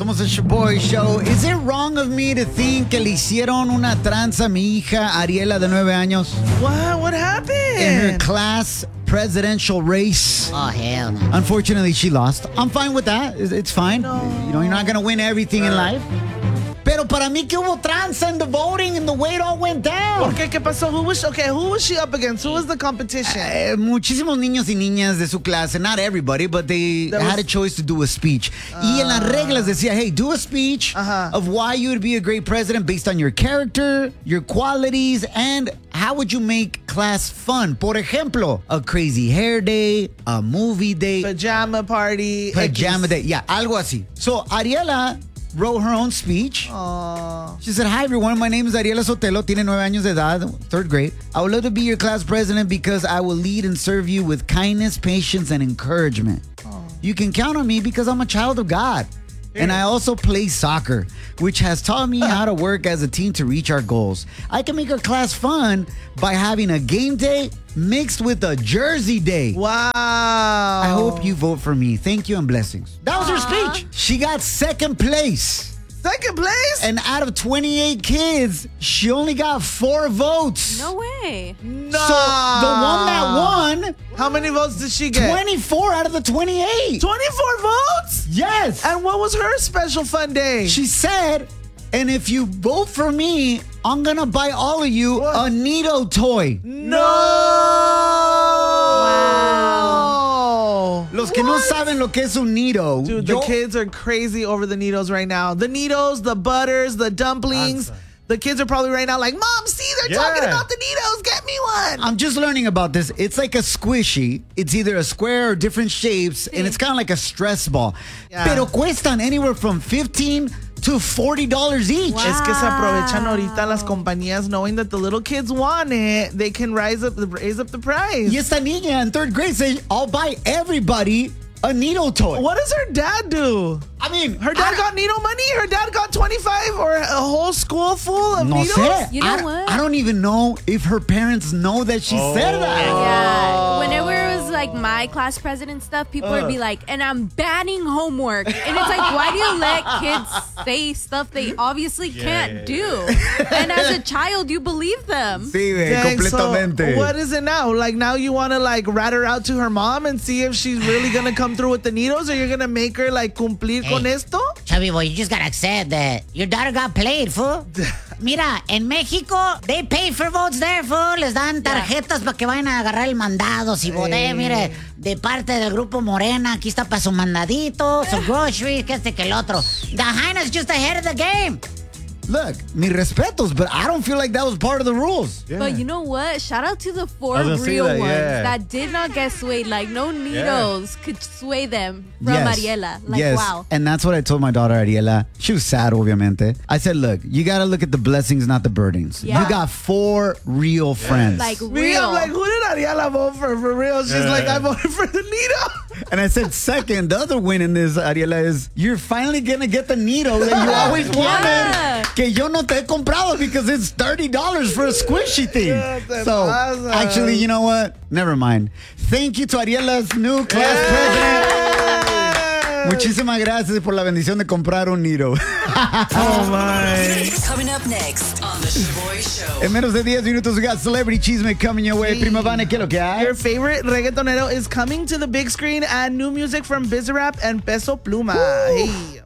Somos el Shaboy Show. Is it wrong of me to think que le hicieron una tranza a mi hija Ariela de 9 años? What happened? In her class presidential race. Oh, hell no. Unfortunately, she lost. I'm fine with that. It's fine. No. You know, you're not going to win everything in life. Pero para mí que hubo tranza in the voting and the way it all went down. ¿Por qué? ¿Qué pasó? Who was she up against? Who was the competition? Muchísimos niños y niñas de su clase, not everybody, but they had a choice to do a speech. Y en las reglas decía, hey, do a speech of why you would be a great president based on your character, your qualities, and how would you make class fun. Por ejemplo, a crazy hair day, a movie day. Pajama party. Pajama day. Yeah, algo así. So, Ariela wrote her own speech. Aww. She said, hi, everyone. My name is Ariela Sotelo. Tiene 9 años de edad, 3rd grade. I would love to be your class president because I will lead and serve you with kindness, patience, and encouragement. You can count on me because I'm a child of God. And I also play soccer, which has taught me how to work as a team to reach our goals. I can make our class fun by having a game day mixed with a jersey day. Wow. I hope you vote for me. Thank you and blessings. That was her speech. She got 2nd place. Second place? And out of 28 kids, she only got 4 votes. No way. No. So the one that won, how many votes did she get? 24 out of the 28. 24 votes? Yes. And what was her special fun day? She said, and if you vote for me, I'm going to buy all of you a Neato toy. No. Los que no saben lo que es un Neato. Dude, the kids are crazy over the Neatos right now. The Neatos, the butters, the dumplings. The kids are probably right now like, Mom, see, they're talking about the Neatos. Get me one. I'm just learning about this. It's like a squishy. It's either a square or different shapes, and it's kind of like a stress ball. Yeah. Pero cuestan anywhere from $15 to $40 each. Es que se aprovechan ahorita las compañías knowing that the little kids want it. They can raise up the price. Y esta niña in 3rd grade says, I'll buy everybody a Neato toy. What does her dad do? I mean, Her dad got Neato money? Her dad got 25 or a whole school full of no Neatos? sé. You know what? I don't even know if her parents know that she said that. Yeah. Whenever it was like my class president stuff, people would be like, and I'm banning homework. And it's like, why do you let kids say stuff they obviously can't do? And as a child, you believe them. Sí, Dang, completamente. so what is it now? Like now you want to like rat her out to her mom and see if she's really going to come through with the Neatos, or you're going to make her like cumplir con esto? Chubby boy, you just gotta accept that your daughter got played, fool. Mira, en México, they pay for votes there, fool. Les dan tarjetas para que vayan a agarrar el mandado. Si voté, mire, de parte del grupo Morena, aquí está para su mandadito, su groceries, que este que el otro. The Hyena's just ahead of the game. Look, mi respetos, but I don't feel like that was part of the rules. But you know what? Shout out to the 4 was gonna say real that, ones yeah. that did not get swayed. Like, no Neatos could sway them from Yes. Ariela. Like, yes. wow. And that's what I told my daughter Ariela. She was sad, obviamente. I said, look, you got to look at the blessings, not the burdens. Yeah. You got 4 real friends. Like, Me, real. I'm like, who did Ariela vote for real? She's like, I voted for the Neato. And I said, second, the other win in this, Ariela, is you're finally going to get the Neato that you always wanted. Que yo no te he comprado because it's $30 for a squishy thing. So, actually, you know what? Never mind. Thank you to Ariela's new class president. Muchísimas gracias por la bendición de comprar un Neato. Oh, my. Coming up next on The Shaboy Show. En menos de 10 minutos, we got Celebrity Chisme coming your way. Prima Vane, ¿qué es lo que hay? Your favorite reggaetonero is coming to the big screen, and new music from Bizarrap and Peso Pluma. Hey.